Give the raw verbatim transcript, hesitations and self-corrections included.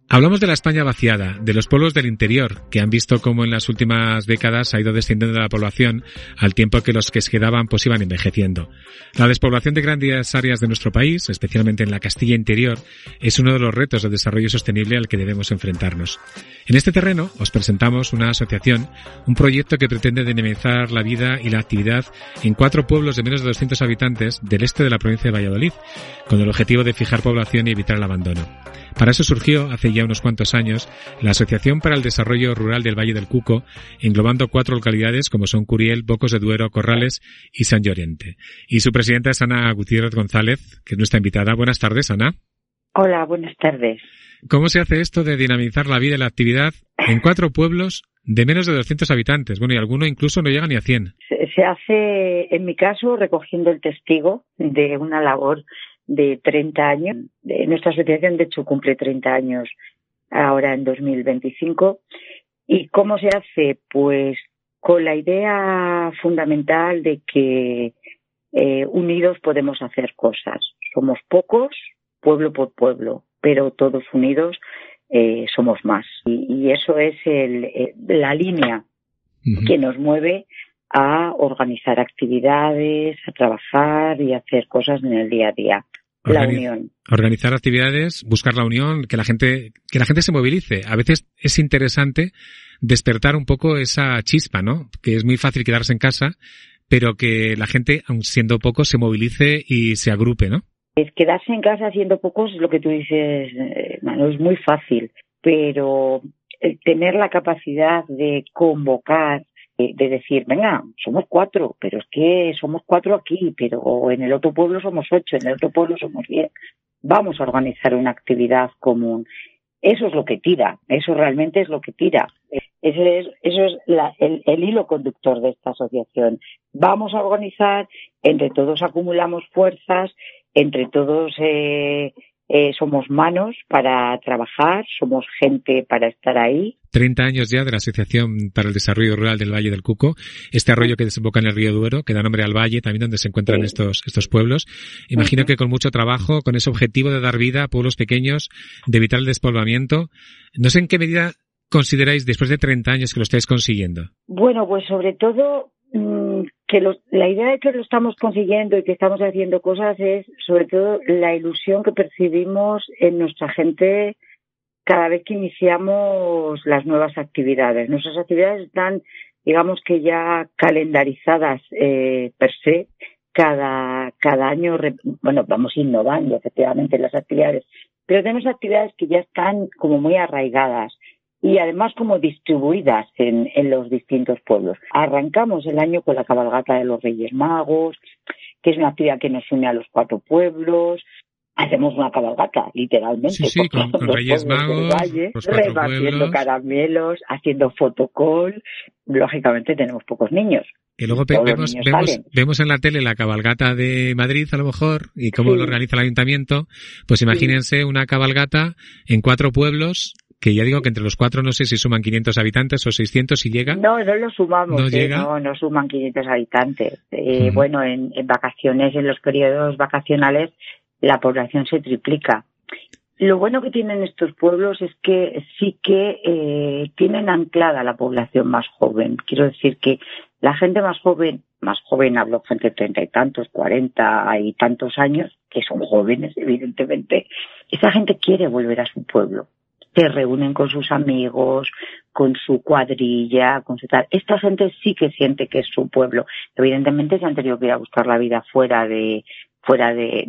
Hablamos de la España vaciada, de los pueblos del interior, que han visto cómo en las últimas décadas ha ido descendiendo la población al tiempo que los que se quedaban pues iban envejeciendo. La despoblación de grandes áreas de nuestro país, especialmente en la Castilla interior, es uno de los retos de desarrollo sostenible al que debemos enfrentarnos. En este terreno os presentamos una asociación, un proyecto que pretende dinamizar la vida y la actividad en cuatro pueblos de menos de doscientos habitantes del este de la provincia de Valladolid, con el objetivo de fijar población y evitar el abandono. Para eso surgió, hace ya unos cuantos años, la Asociación para el Desarrollo Rural del Valle del Cuco, englobando cuatro localidades como son Curiel, Bocos de Duero, Corrales y San Llorente. Y su presidenta es Ana Gutiérrez González, que es nuestra invitada. Buenas tardes, Ana. Hola, buenas tardes. ¿Cómo se hace esto de dinamizar la vida y la actividad en cuatro pueblos de menos de doscientos habitantes? Bueno, y alguno incluso no llega ni a cien. Se, se hace, en mi caso, recogiendo el testigo de una labor de treinta años. Nuestra asociación, de hecho, cumple treinta años ahora en dos mil veinticinco. ¿Y cómo se hace? Pues con la idea fundamental de que eh, unidos podemos hacer cosas. Somos pocos, pueblo por pueblo, pero todos unidos eh, somos más. Y, y eso es el, eh, la línea uh-huh. que nos mueve a organizar actividades, a trabajar y a hacer cosas en el día a día. La Organiz- unión. Organizar actividades, buscar la unión, que la gente, que la gente se movilice. A veces es interesante despertar un poco esa chispa, ¿no? Que es muy fácil quedarse en casa, pero que la gente, aun siendo pocos, se movilice y se agrupe, ¿no? Es quedarse en casa siendo pocos, es lo que tú dices, eh, Manu, es muy fácil, pero el tener la capacidad de convocar, de decir, venga, somos cuatro, pero es que somos cuatro aquí, pero en el otro pueblo somos ocho, en el otro pueblo somos diez. Vamos a organizar una actividad común. Eso es lo que tira, eso realmente es lo que tira. Ese es, eso es la, el, el hilo conductor de esta asociación. Vamos a organizar, entre todos acumulamos fuerzas, entre todos eh, eh, somos manos para trabajar, somos gente para estar ahí. treinta años ya de la Asociación para el Desarrollo Rural del Valle del Cuco, este arroyo que desemboca en el río Duero, que da nombre al valle también donde se encuentran sí. estos estos pueblos. Imagino uh-huh. que con mucho trabajo, con ese objetivo de dar vida a pueblos pequeños, de evitar el despoblamiento. No sé en qué medida consideráis, después de treinta años, que lo estáis consiguiendo. Bueno, pues sobre todo mmm, que lo, la idea de que lo estamos consiguiendo y que estamos haciendo cosas es sobre todo la ilusión que percibimos en nuestra gente cada vez que iniciamos las nuevas actividades. Nuestras actividades están, digamos que ya calendarizadas eh, per se. Cada, cada año, bueno, vamos innovando efectivamente las actividades, pero tenemos actividades que ya están como muy arraigadas y además como distribuidas en, en los distintos pueblos. Arrancamos el año con la cabalgata de los Reyes Magos, que es una actividad que nos une a los cuatro pueblos. Hacemos una cabalgata, literalmente. Sí, sí, con, con Reyes Magos, valle, los cuatro repartiendo pueblos. caramelos, haciendo fotocall. Lógicamente tenemos pocos niños. Que luego pe- vemos, vemos, vemos en la tele la cabalgata de Madrid, a lo mejor, y cómo sí. lo organiza el ayuntamiento. Pues imagínense sí. una cabalgata en cuatro pueblos, que ya digo que entre los cuatro no sé si suman quinientos habitantes o seiscientos, si llega. No, no lo sumamos, no, eh, llega. no, no suman quinientos habitantes. Eh, uh-huh. Bueno, en, en vacaciones, en los periodos vacacionales, la población se triplica. Lo bueno que tienen estos pueblos es que sí que eh, tienen anclada la población más joven. Quiero decir que la gente más joven, más joven hablo gente de treinta y tantos, cuarenta y tantos años, que son jóvenes evidentemente, esa gente quiere volver a su pueblo. Se reúnen con sus amigos, con su cuadrilla, con su tal. Esta gente sí que siente que es su pueblo. Evidentemente se han tenido que ir a buscar la vida fuera de, fuera de,